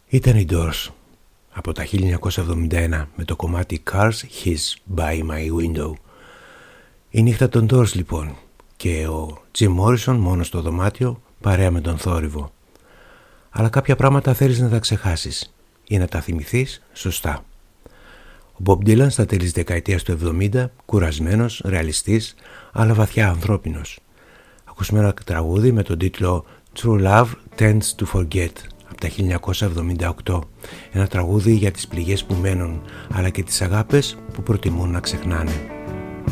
Ήταν οι Doors από τα 1971 με το κομμάτι Cars His By My Window. Η νύχτα των Doors λοιπόν και ο Jim Morrison μόνο στο δωμάτιο παρέα με τον θόρυβο. Αλλά κάποια πράγματα θέλεις να τα ξεχάσεις ή να τα θυμηθείς σωστά. Ο Bob Dylan στα τέλη της δεκαετίας του 70, κουρασμένος, ρεαλιστής, αλλά βαθιά ανθρώπινος. Ακούσαμε ένα τραγούδι με τον τίτλο True Love Tends to Forget από τα 1978. Ένα τραγούδι για τις πληγές που μένουν, αλλά και τις αγάπες που προτιμούν να ξεχνάνε.